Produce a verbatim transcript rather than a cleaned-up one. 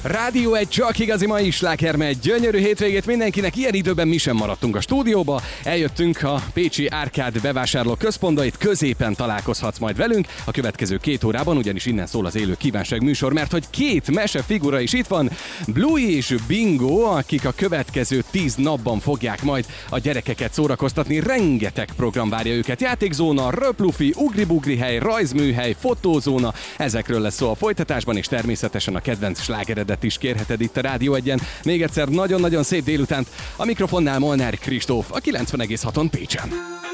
Rádió egy csak igazi mai slágermegy. Gyönyörű hétvégét mindenkinek, ilyen időben mi sem maradtunk a stúdióba. Eljöttünk a pécsi Árkád bevásárló központba, itt középen találkozhatsz majd velünk. A következő két órában, ugyanis innen szól az élő kívánság műsor, mert hogy két mesefigura is itt van, Bluey és Bingo, akik a következő tíz napban fogják majd a gyerekeket szórakoztatni. Rengeteg program várja őket. Játékzóna, röplufi, ugri-bugri hely, rajzműhely, fotózóna. Ezekről lesz szó a folytatásban, és természetesen a kedvenc slágeredet is kérheted itt a Rádió egyen. Még egyszer nagyon-nagyon szép délutánt. A mikrofonnál Molnár Kristóf, a kilencven egész haton Pécsen.